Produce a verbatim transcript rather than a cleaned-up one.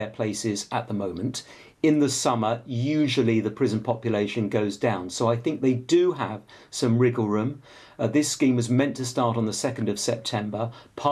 places at the moment. In the summer, usually the prison population goes down. So I think they do have some wriggle room. Uh, this scheme was meant to start on the second of September. Part